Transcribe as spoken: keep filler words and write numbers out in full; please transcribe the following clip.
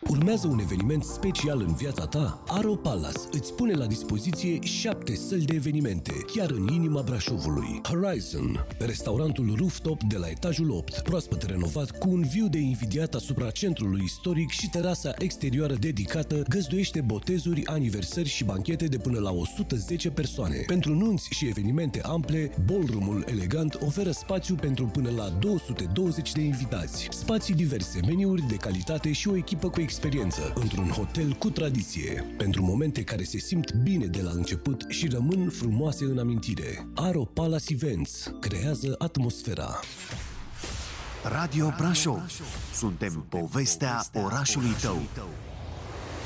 Urmează un eveniment special în viața ta? Aro Palace îți pune la dispoziție șapte săli de evenimente, chiar în inima Brașovului. Horizon, restaurantul rooftop de la etajul opt, proaspăt renovat cu un view de invidiat asupra centrului istoric și terasa exterioară dedicată, găzduiește botezuri, aniversări și banchete de până la o sută zece persoane. Pentru nunți și evenimente ample, ballroom-ul elegant oferă spațiu pentru până la două sute douăzeci de invitați. Spații diverse, meniuri de calitate și o echipă cu experiență, într-un hotel cu tradiție. Pentru momente care se simt bine de la început și rămân frumoase în amintire. Aro Palace Events creează atmosfera. Radio Brașov. Suntem povestea orașului tău.